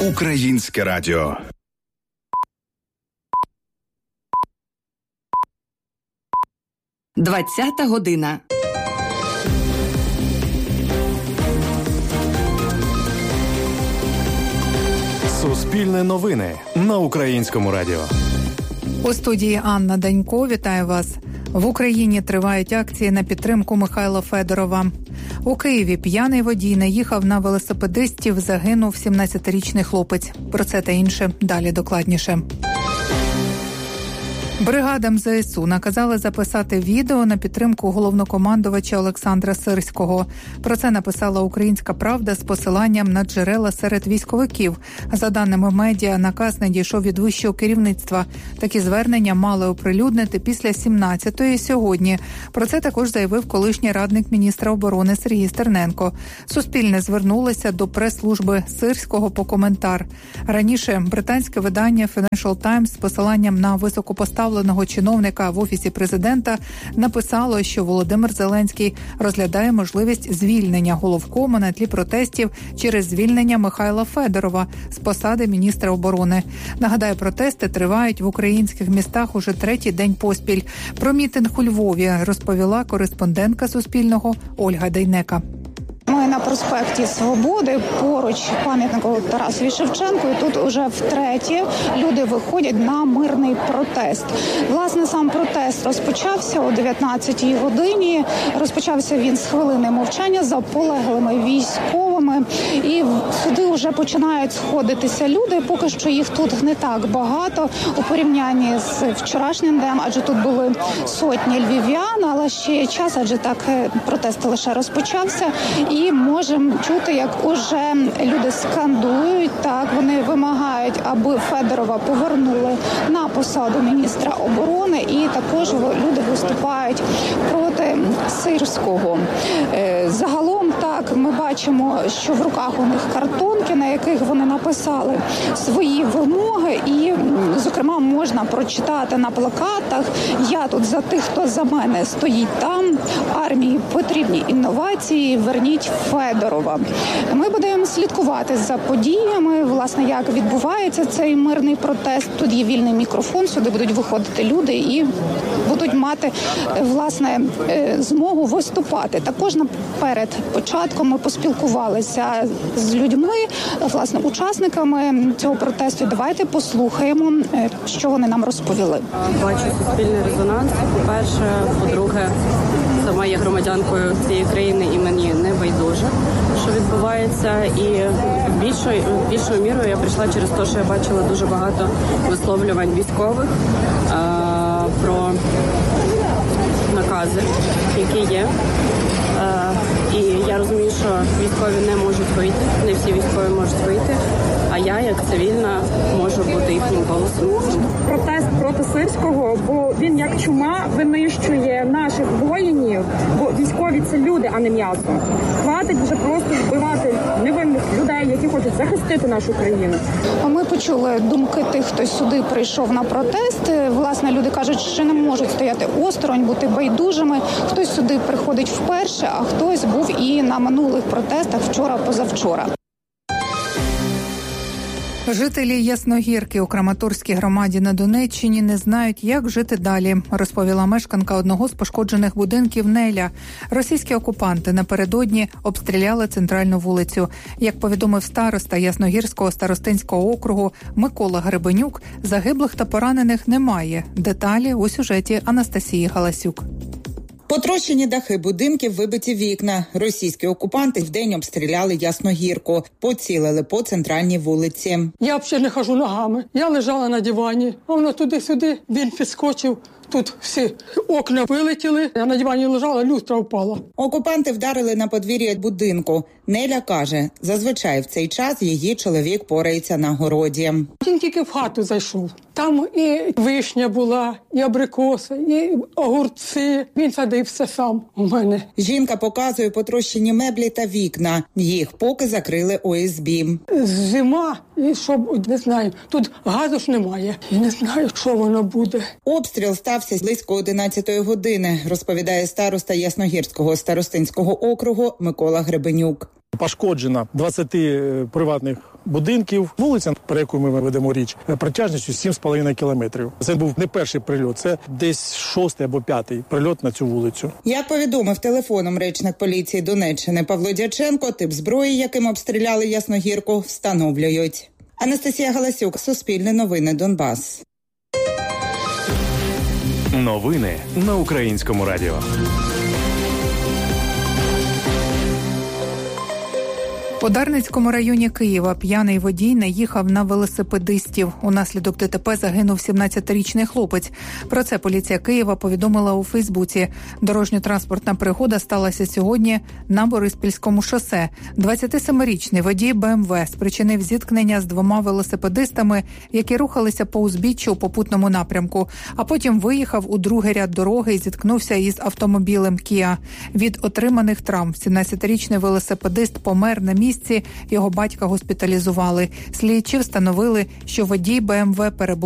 Українське радіо. Двадцята година. Суспільне новини на Українському радіо. У студії Анна Данько. Вітаю вас. В Україні тривають акції на підтримку Михайла Федорова. У Києві п'яний водій наїхав на велосипедистів, загинув 17-річний хлопець. Про це та інше далі докладніше. Бригадам ЗСУ наказали записати відео на підтримку головнокомандувача Олександра Сирського. Про це написала «Українська правда» з посиланням на джерела серед військовиків. За даними медіа, наказ надійшов від вищого керівництва. Такі звернення мали оприлюднити після 17-ї сьогодні. Про це також заявив колишній радник міністра оборони Сергій Стерненко. Суспільне звернулося до прес-служби Сирського по коментар. Раніше британське видання Financial Times з посиланням на високопоставленого чиновника в Офісі президента написало, що Володимир Зеленський розглядає можливість звільнення головкому на тлі протестів через звільнення Михайла Федорова з посади міністра оборони. Нагадаю, протести тривають в українських містах уже третій день поспіль. Про мітинг у Львові розповіла кореспондентка Суспільного Ольга Дейнека. Ми на проспекті Свободи, поруч пам'ятнику Тарасові Шевченку, і тут уже втретє люди виходять на мирний протест. Власне, сам протест розпочався о 19-й годині. Розпочався він з хвилини мовчання за полеглими військовими. І сюди вже починають сходитися люди. Поки що їх тут не так багато у порівнянні з вчорашнім днем, адже тут були сотні львів'ян, але ще є час, адже так протест лише розпочався. І можемо чути, як уже люди скандують, так, вони вимагають, аби Федорова повернули на посаду міністра оборони, і також люди виступають проти Сирського. Загалом, так, ми бачимо, що в руках у них картонки, на яких вони написали свої вимоги, і, зокрема, можна прочитати на плакатах: «Я тут за тих, хто за мене стоїть там, армії потрібні інновації, верніть Федорова». Ми будемо слідкувати за подіями, власне, як відбувається цей мирний протест. Тут є вільний мікрофон, сюди будуть виходити люди і будуть мати, власне, змогу виступати. Також перед початком ми поспілкувалися з людьми, власне, учасниками цього протесту. Давайте послухаємо, що вони нам розповіли. Бачу суспільний резонанс, по-перше. По-друге, сама є громадянкою цієї країни і мені не байдуже, що відбувається. І більшою мірою я прийшла через те, що я бачила дуже багато висловлювань військових про накази, які є. І я розумію, що військові не можуть вийти, не всі військові можуть вийти, а я, як цивільна, можу бути їхнім голосом. Протест проти Сирського, бо він як чума винищує наших воїнів, бо військові – це люди, а не м'ясо. Хватить вже просто вбивати невинних людей, які хочуть захистити нашу країну. Ми почули думки тих, хто сюди прийшов на протест. Власне, люди кажуть, що не можуть стояти осторонь, бути байдужими. Хтось сюди приходить вперше, а хтось був і на минулих протестах вчора-позавчора. Жителі Ясногірки у Краматорській громаді на Донеччині не знають, як жити далі, розповіла мешканка одного з пошкоджених будинків Неля. Російські окупанти напередодні обстріляли центральну вулицю. Як повідомив староста Ясногірського старостинського округу Микола Гребенюк, загиблих та поранених немає. Деталі у сюжеті Анастасії Галасюк. Потрощені дахи будинків, вибиті вікна. Російські окупанти вдень обстріляли Ясногірку. Поцілили по центральній вулиці. Я взагалі не хожу ногами. Я лежала на дивані, а воно туди-сюди, він підскочив. Тут всі окна вилетіли, я на дивані лежала, люстра впала. Окупанти вдарили на подвір'я будинку. Неля каже, зазвичай в цей час її чоловік порається на городі. Він тільки в хату зайшов. Там і вишня була, і абрикоси, і огурці. Він садив все сам у мене. Жінка показує потрощені меблі та вікна. Їх поки закрили ОСБ. Зима, і що, не знаю, тут газу ж немає. І не знаю, що воно буде. Обстріл стався близько 11-ї години, розповідає староста Ясногірського старостинського округу Микола Гребенюк. Пошкоджено 20 приватних будинків. Вулиця, про яку ми ведемо річ, протяжністю 7,5 кілометрів. Це був не перший прильот, це десь 6-й або 5-й прильот на цю вулицю. Як повідомив телефоном речник поліції Донеччини Павло Дяченко, тип зброї, яким обстріляли Ясногірку, встановлюють. Анастасія Галасюк, Суспільне новини, Донбас. Новини на Українському радіо. У Дарницькому районі Києва п'яний водій наїхав на велосипедистів. Унаслідок ДТП загинув 17-річний хлопець. Про це поліція Києва повідомила у Фейсбуці. Дорожньо-транспортна пригода сталася сьогодні на Бориспільському шосе. 27-річний водій БМВ спричинив зіткнення з двома велосипедистами, які рухалися по узбіччю у попутному напрямку, а потім виїхав у другий ряд дороги і зіткнувся із автомобілем Kia. Від отриманих травм 17-річний велосипедист помер на місці. Його батька госпіталізували. Слідчі встановили, що водій БМВ перебував